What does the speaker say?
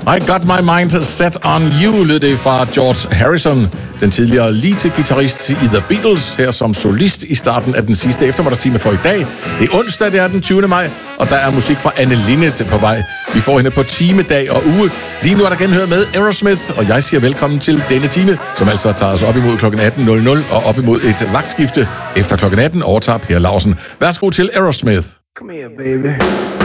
I Got My Mind Set On You, lød det fra George Harrison, den tidligere lead-guitarist i The Beatles, her som solist i starten af den sidste eftermiddagstime for i dag. Det er onsdag, det er den 20. maj, og der er musik fra Anne Linnet på vej. Vi får hende på time, dag og uge. Lige nu er der genhør med Aerosmith, og jeg siger velkommen til denne time, som altså tager os op imod kl. 18.00 og op imod et vagtskifte. Efter kl. 18 overtager Per Lausen. Værsgo til Aerosmith. Come here, baby.